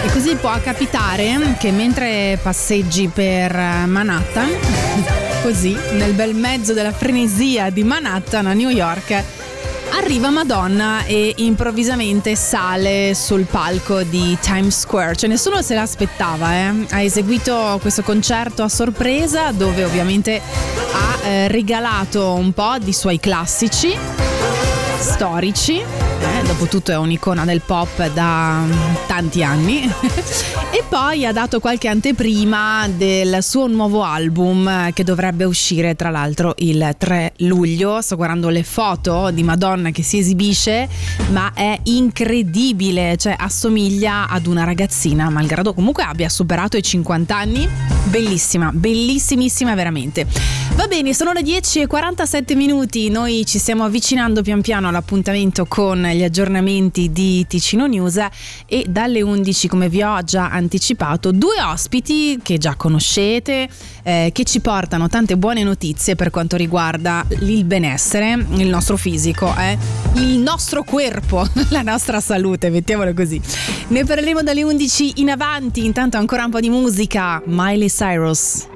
E così può capitare che mentre passeggi per Manhattan, così nel bel mezzo della frenesia di Manhattan a New York, arriva Madonna e improvvisamente sale sul palco di Times Square. Cioè nessuno se l'aspettava, Ha eseguito questo concerto a sorpresa, dove ovviamente ha regalato un po' di suoi classici storici. Dopotutto è un'icona del pop da tanti anni. E poi ha dato qualche anteprima del suo nuovo album, che dovrebbe uscire tra l'altro il 3 luglio. Sto guardando le foto di Madonna che si esibisce, ma è incredibile, cioè assomiglia ad una ragazzina, malgrado comunque abbia superato i 50 anni. Bellissima, bellissimissima veramente. Va bene, sono le 10:47, noi ci stiamo avvicinando pian piano all'appuntamento con gli aggiornamenti di Ticino News, e dalle 11, come vi ho già anticipato, due ospiti che già conoscete, che ci portano tante buone notizie per quanto riguarda il benessere, il nostro fisico, il nostro corpo, la nostra salute, mettiamolo così. Ne parleremo dalle 11 in avanti. Intanto ancora un po' di musica. Miley Cyrus.